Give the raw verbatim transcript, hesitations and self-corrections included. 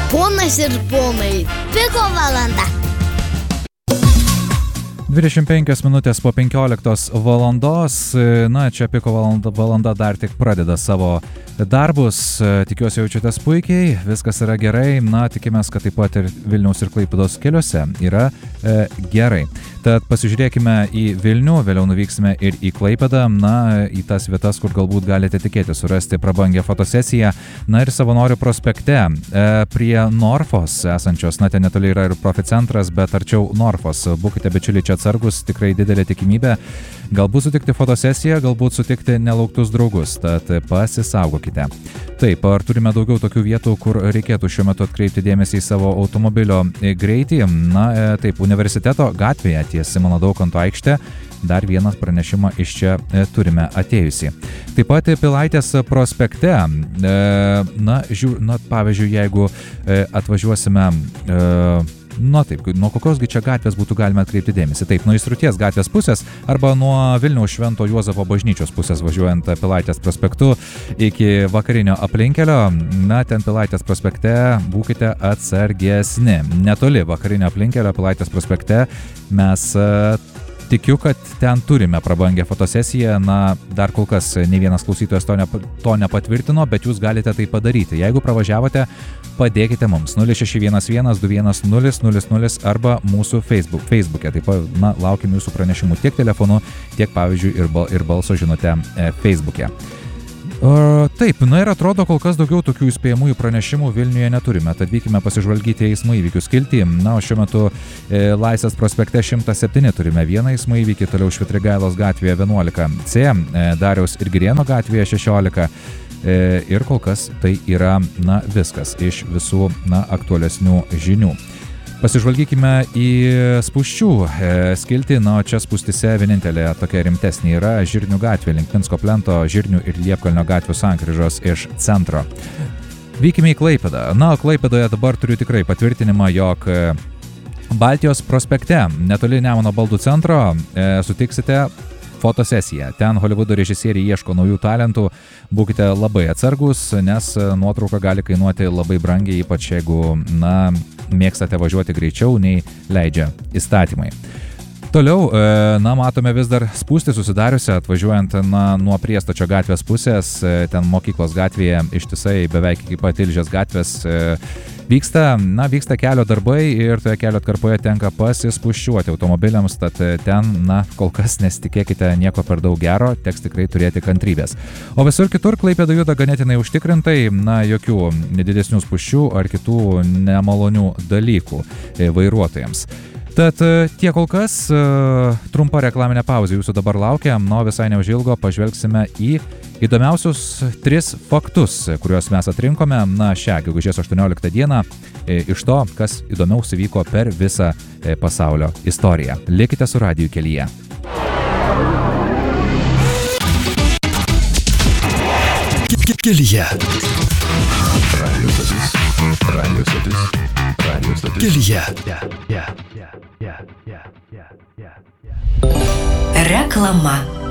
Ponas ir ponai, Piko valanda. dvidešimt penkios minutės po penkioliktos valandos. Na, čia Piko valanda, valanda dar tik pradeda savo darbus. Tikiuosi jaučiatės puikiai, viskas yra gerai. Na, tikimės, kad taip pat ir Vilniaus ir Klaipėdos keliuose yra e, gerai. Tad pasižiūrėkime į Vilnių, vėliau nuvyksime ir į Klaipėdą, na, į tas vietas, kur galbūt galite tikėti surasti prabangę fotosesiją. Na ir Savanorių prospekte e, prie Norfos esančios, na, ten netoli yra ir Proficentras, bet arčiau Norfos. Būkite bičiuliai čia atsargus, tikrai didelė tikimybė. Galbūt sutikti fotosesiją, galbūt sutikti nelauktus draugus, tad pasisaugokite. Taip, ar turime daugiau tokių vietų, kur reikėtų šiuo metu atkreipti dėmesį į savo automobilio greitį? Na, taip, Universiteto gatvėje ties Simono Daukanto aikštė. Dar vienas pranešimą iš čia turime atėjusį. Taip pat Pilaitės prospekte, na, žiūr, na pavyzdžiui, jeigu atvažiuosime... Na taip, nuo kokiosgi čia gatvės būtų galima atkreipti dėmesį? Taip, nuo Įsruties gatvės pusės arba nuo Vilniaus Švento Juozapo bažnyčios pusės važiuojant Pilaitės prospektu iki vakarinio aplinkelio. Na, ten Pilaitės prospekte būkite atsargesni. Netoli vakarinio aplinkelio Pilaitės prospekte mes... Tikiu, kad ten turime prabangę fotosesiją, na, dar kol kas nei vienas klausytojas to, ne, to nepatvirtino, bet jūs galite tai padaryti. Jeigu pravažiavote, padėkite mums nulis šeši vienas vienas du vienas nulis nulis nulis arba mūsų Facebook, Facebook'e. Taip pat, na, laukim jūsų pranešimų tiek telefonu, tiek, pavyzdžiui, ir, bal, ir balso žinute e, Facebook'e. Uh, taip, na ir atrodo, kol kas daugiau tokių įspėjamųjų pranešimų Vilniuje neturime, tad vykime pasižvalgyti eismo įvykių skiltį. Na, o šiuo metu e, Laisvės prospekte šimtas septyni turime vieną eismo įvykį, toliau Švitrigailos gatvėje vienuolika C, e, Dariaus ir Girėno gatvėje šešiolika e, ir kol kas tai yra, na, viskas iš visų, na, aktualesnių žinių. Pasižvalgykime į spūsčių e, skiltį, na, o čia spūstyse vienintelė tokia rimtesnė yra Žirnių gatvė, link Minsko plento, Žirnių ir Liepkalnio gatvių sankryžos iš centro. Vykime į Klaipėdą. Na, o Klaipėdoje dabar turiu tikrai patvirtinimą, jog Baltijos prospekte, netoli Nemuno baldų centro, e, sutiksite fotosesiją. Ten Holivudo režisieriai ieško naujų talentų. Būkite labai atsargus, nes nuotrauka gali kainuoti labai brangiai, ypač jeigu, na, mėgstate važiuoti greičiau nei leidžia įstatymai. Toliau, na, matome vis dar spūstį susidariusią, atvažiuojant, na, nuo Priestačio gatvės pusės, ten Mokyklos gatvėje ištisai beveik iki pat Ilžės gatvės vyksta, na, vyksta kelio darbai ir toje kelio atkarpoje tenka pasispūsčiuoti automobiliams, tad ten, na, kol kas nesitikėkite nieko per daug gero, teks tikrai turėti kantrybės. O visur kitur Klaipėda juda ganėtinai užtikrintai, na, jokių didesnių spūsčių ar kitų nemalonių dalykų vairuotojams. Tad tiek kol kas, trumpa reklaminė pauzė jūsų dabar laukia, na, visai neužilgo pažvelgsime į įdomiausius tris faktus, kuriuos mes atrinkome, na, šią gegužės aštuonioliktą dieną, iš to, kas įdomiaus įvyko per visą pasaulio istoriją. Likite su radiju kelyje. Kelyje. Radio stotis. Radio stotis. Radio stotis. Kelyje. Reklama.